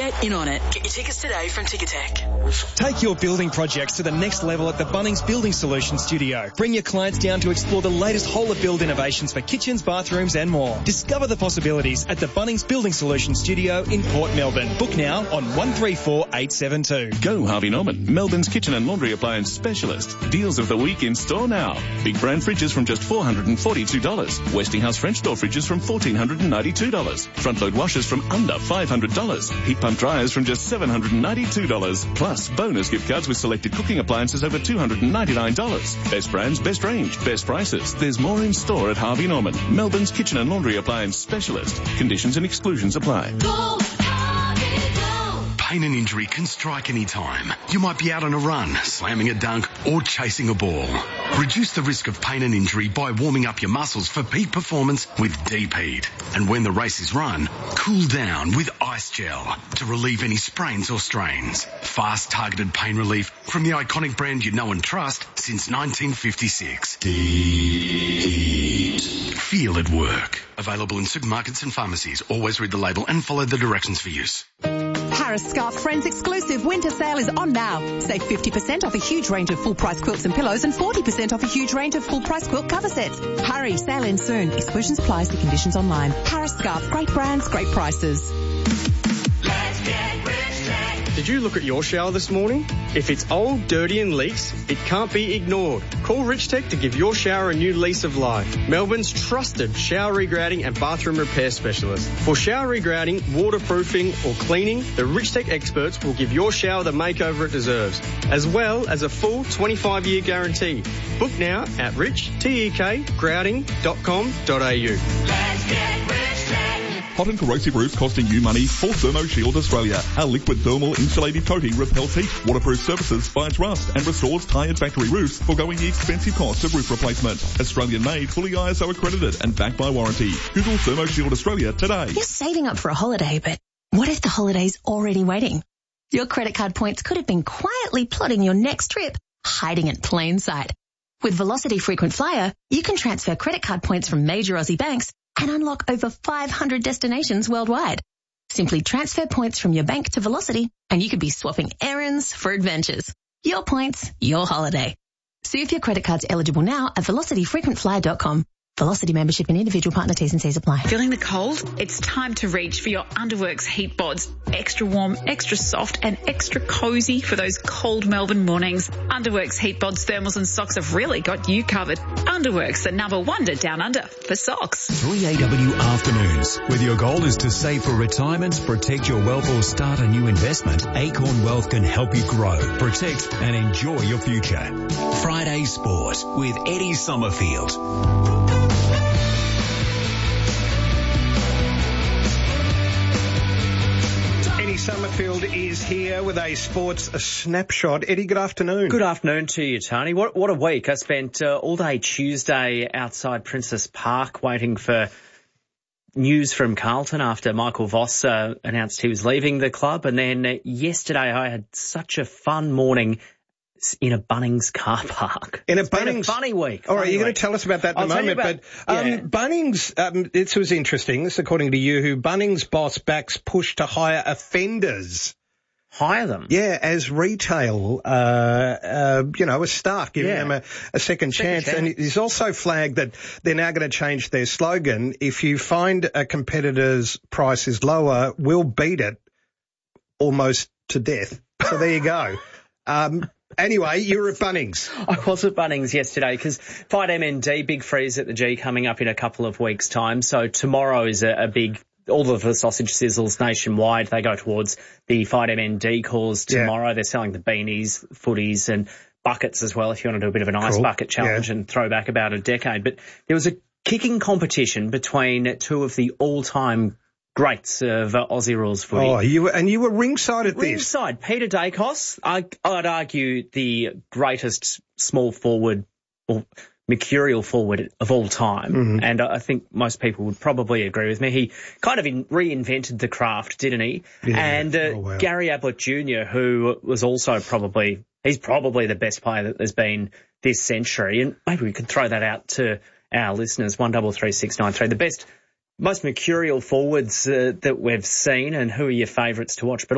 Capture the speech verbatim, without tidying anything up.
Get in on it. Get your tickets today from Ticketek. Take your building projects to the next level at the Bunnings Building Solutions Studio. Bring your clients down to explore the latest whole-of-build innovations for kitchens, bathrooms and more. Discover the possibilities at the Bunnings Building Solutions Studio in Port Melbourne. Book now on one three four eight seven two. Go Harvey Norman, Melbourne's kitchen and laundry appliance specialist. Deals of the week in store now. Big brand fridges from just four hundred forty-two dollars. Westinghouse French door fridges from one thousand four hundred ninety-two dollars. Front load washers from under five hundred dollars. Heat pump dryers from just seven hundred ninety-two dollars. Plus bonus gift cards with selected cooking appliances over two hundred ninety-nine dollars. Best brands, best range, best prices. There's more in store at Harvey Norman, Melbourne's kitchen and laundry appliance specialist. Conditions and exclusions apply. Go, Harvey, go. Pain and injury can strike any time. You might be out on a run, slamming a dunk or chasing a ball. Reduce the risk of pain and injury by warming up your muscles for peak performance with Deep Heat. And when the race is run, cool down with Ice Gel to relieve any sprains or strains. Fast targeted pain relief from the iconic brand you know and trust since nineteen fifty-six. Deep Heat. Feel it work. Available in supermarkets and pharmacies. Always read the label and follow the directions for use. Harris Scarf Friends exclusive winter sale is on now. Save fifty percent off a huge range of full-price quilts and pillows and forty percent off a huge range of full-price quilt cover sets. Hurry, sale ends soon. Exclusions apply, see conditions online. Harris Scarf, great brands, great prices. Let's get rich. Did you look at your shower this morning? If it's old, dirty and leaks, it can't be ignored. Call RichTech to give your shower a new lease of life. Melbourne's trusted shower regrouting and bathroom repair specialist. For shower regrouting, waterproofing or cleaning, the RichTech experts will give your shower the makeover it deserves, as well as a full twenty-five year guarantee. Book now at rich tek grouting dot com dot a u. Let's get RichTech. Hot and corrosive roofs costing you money? For Thermo Shield Australia. Our liquid thermal insulated coating repels heat, waterproof surfaces, fights rust and restores tired factory roofs, foregoing the expensive cost of roof replacement. Australian made, fully I S O accredited and backed by warranty. Google Thermo Shield Australia today. You're saving up for a holiday, but what if the holiday's already waiting? Your credit card points could have been quietly plotting your next trip, hiding in plain sight. With Velocity Frequent Flyer, you can transfer credit card points from major Aussie banks and unlock over five hundred destinations worldwide. Simply transfer points from your bank to Velocity and you could be swapping errands for adventures. Your points, your holiday. See if your credit card's eligible now at velocity frequent flyer dot com. Velocity membership and individual partner T's and C's apply. Feeling the cold? It's time to reach for your Underworks heat bods. Extra warm, extra soft and extra cozy for those cold Melbourne mornings. Underworks heat bods, thermals and socks have really got you covered. Underworks, the number wonder down under for socks. three A W Afternoons. Whether your goal is to save for retirement, protect your wealth or start a new investment, Acorn Wealth can help you grow, protect and enjoy your future. Friday Sport with Eddie Summerfield. Summerfield is here with a sports snapshot. Eddie, good afternoon. Good afternoon to you, Tony. What what a week. I spent uh, all day Tuesday outside Princess Park waiting for news from Carlton after Michael Voss uh, announced he was leaving the club. And then uh, yesterday I had such a fun morning in a Bunnings car park. In a it's Bunnings? Been a funny week. All right, funny you're week. going to tell us about that in I'll a moment. About, but um, yeah. Bunnings, um, this was interesting. This is according to you, who Bunnings boss backs push to hire offenders. Hire them? Yeah, as retail, uh, uh, you know, a staff, giving yeah. them a, a second, second chance. chance. And he's also flagged that they're now going to change their slogan. If you find a competitor's price is lower, we'll beat it almost to death. So there you go. Um, Anyway, you were at Bunnings. I was at Bunnings yesterday because Fight M N D, big freeze at the G coming up in a couple of weeks' time. So tomorrow is a, a big, all of the sausage sizzles nationwide, they go towards the Fight M N D cause tomorrow. Yeah. They're selling the beanies, footies and buckets as well if you want to do a bit of an ice cool. bucket challenge yeah. and throw back about a decade. But there was a kicking competition between two of the all-time greats of uh, Aussie rules footy. Oh, you were, and you were ringside at ringside. this. Ringside. Peter Dacos, I, I'd argue the greatest small forward or mercurial forward of all time. Mm-hmm. And I think most people would probably agree with me. He kind of in, reinvented the craft, didn't he? Yeah. And uh, oh, wow. Gary Ablett Junior, who was also probably, he's probably the best player that there's been this century. And maybe we could throw that out to our listeners, one double three six nine three. The best most mercurial forwards uh, that we've seen, and who are your favourites to watch? But